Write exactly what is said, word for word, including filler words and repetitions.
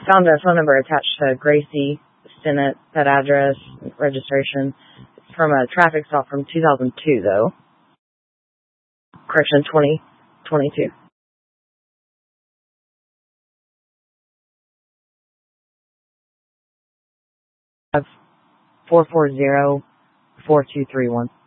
found a phone number attached to Gracie Stinnett, that address, registration. It's from a traffic stop from two thousand two, though. Correction, twenty twenty-two. four four zero, four two three one.